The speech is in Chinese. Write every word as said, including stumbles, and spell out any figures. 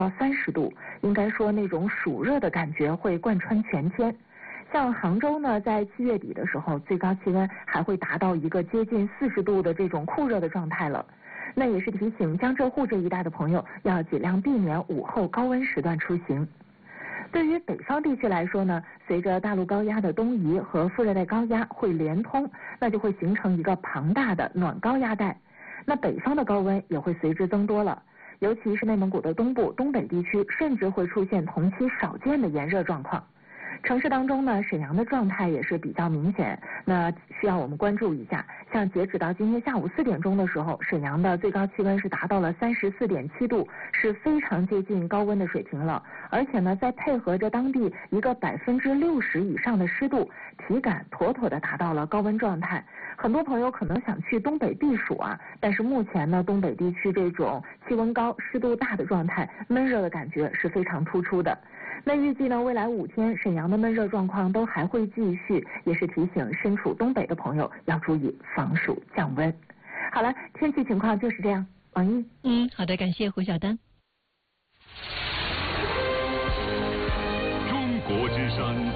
到三十度，应该说那种暑热的感觉会贯穿全天。像杭州呢，在七月底的时候，最高气温还会达到一个接近四十度的这种酷热的状态了。那也是提醒江浙沪这一带的朋友要尽量避免午后高温时段出行。对于北方地区来说呢，随着大陆高压的东移和副热带高压会连通，那就会形成一个庞大的暖高压带，那北方的高温也会随之增多了。尤其是内蒙古的东部、东北地区，甚至会出现同期少见的炎热状况。城市当中呢，沈阳的状态也是比较明显，那需要我们关注一下。像截止到今天下午四点钟的时候，沈阳的最高气温是达到了三十四点七度，是非常接近高温的水平了。而且呢，再配合着当地一个百分之六十以上的湿度，体感妥妥的达到了高温状态。很多朋友可能想去东北避暑啊，但是目前呢，东北地区这种气温高、湿度大的状态，闷热的感觉是非常突出的。那预计呢，未来五天沈阳的闷热状况都还会继续，也是提醒身处东北的朋友要注意防暑降温。好了，天气情况就是这样。王毅， 嗯，好的，感谢胡晓丹。 中国之声。